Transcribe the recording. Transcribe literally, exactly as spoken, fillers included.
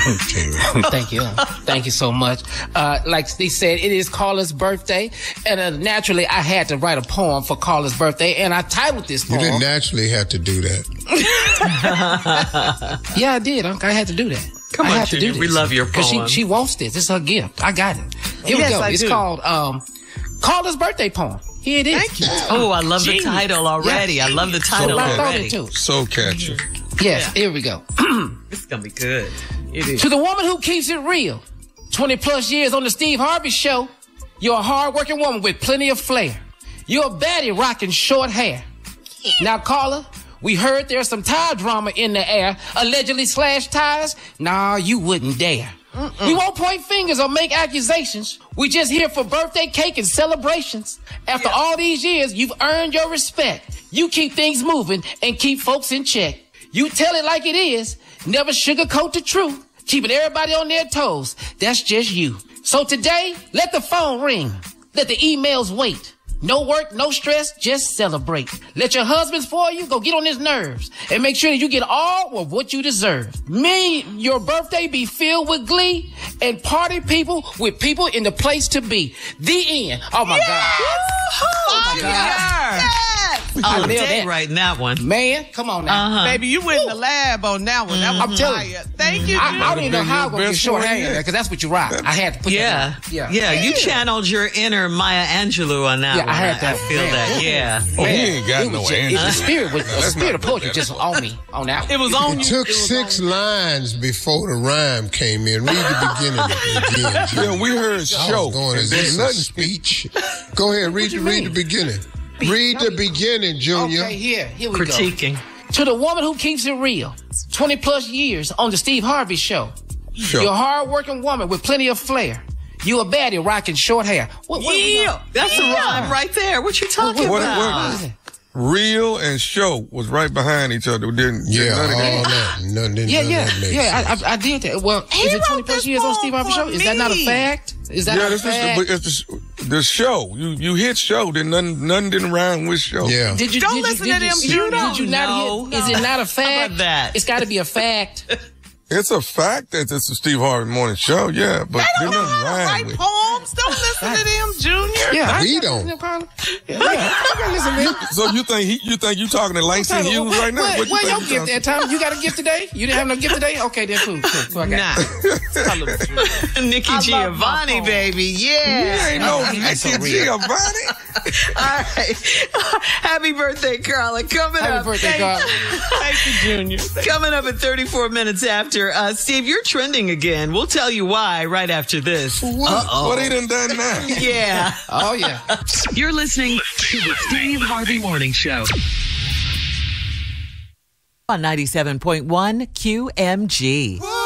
Thank you. Thank you so much. Uh, like they said, it is Carla's birthday. And uh, naturally, I had to write a poem for Carla's birthday. And I titled this poem. You didn't naturally have to do that. Yeah, I did. I had to do that. Come I on, have to do Junior. this. We love your poem. Because she, she wants this. It's her gift. I got it. Here Yes, we go. I It's do. called um, Carla's birthday poem. Here it is. Thank you. Oh, I love Genius. the title already. Yeah. I love the title So I thought already. it too. So catchy. Yes, here we go. This is going to be good. It is. To the woman who keeps it real, twenty plus years on the Steve Harvey Show, you're a hard-working woman with plenty of flair. You're a baddie rocking short hair. Now, Carla, we heard there's some tire drama in the air, allegedly slashed tires. Nah, you wouldn't dare. Mm-mm. We won't point fingers or make accusations. We just here for birthday cake and celebrations. After yeah. all these years, you've earned your respect. You keep things moving and keep folks in check. You tell it like it is. Never sugarcoat the truth. Keeping everybody on their toes. That's just you. So today, let the phone ring. Let the emails wait. No work, no stress, just celebrate. Let your husband spoil you, go get on his nerves. And make sure that you get all of what you deserve. May your birthday be filled with glee and party people with people in the place to be. The end. Oh my yes! God. Oh my God. Yes! All I nailed day that. right in that one. Man, come on now. Uh-huh. Baby, you went in the lab on that one. That was I'm telling you. fire. Thank you. I, I don't even know how I'm going to get best short one hair yet. because that's what you rock. I had to put Yeah. that in. Yeah. Yeah, you channeled your inner Maya Angelou on that Yeah, one. I heard that. I feel Man. that, yeah. Oh, Man, he ain't got it was no just- answer. it- The spirit was, the That's spirit not of poetry good. just on me on that one. It was on It you. took It was six on you. lines before the rhyme came in. Read the beginning again, Junior. Yeah, we heard I show. was going, is and this then a nothing. speech? Go ahead, read, you the, read mean? the beginning. Read the beginning, Junior. Okay, here, here we Critiquing. go. To the woman who keeps it real, twenty plus years on the Steve Harvey Show. Sure. You're a hard-working woman with plenty of flair. You a baddie rocking short hair. What, what Yeah, that's a Yeah. rhyme right there. What you talking What- about? what- is it? Real and show was right behind each other. Didn't Yeah, didn't none of all that. that. None, none, Yeah, none yeah, of that makes yeah. sense. I, I, I did that. Well, He is it wrote twenty plus this years on poem Steve Harvey for Show? Is that not a me. fact? Is that Yeah, not a this is fact? the, it's the, the show. You you hit show. Then nothing nothing didn't rhyme with show. Yeah. Did you, Don't did listen you, to did them, you, you did, did you not No, hit? Is it not a fact? about that? It's got to be a fact. It's a fact that it's a Steve Harvey morning show. Yeah, but They there's don't know nothing how to rhyme write with. poems. Don't listen to them, Junior. Yeah, I- We don't. Yeah, yeah, I can listen to him. So you think he, you think you talking to Langston Tyler, Hughes where- right now? Where, What you where think your you gift talking- at, Tom? You got a gift today? You didn't have no gift today? Okay, then cool. cool, cool I got Nah. it. Nikki I love my Giovanni, poem. baby. Yeah. You ain't no That's so Nicky real. Giovanni. All right. Happy birthday, Carla. Coming Happy up. birthday, God. Thank you, Junior. Coming up at thirty-four minutes after. Uh, Steve, you're trending again. We'll tell you why right after this. What, what he done done now? Yeah. Oh, yeah. You're listening to the Steve Harvey Morning Show. On ninety-seven point one Q M G.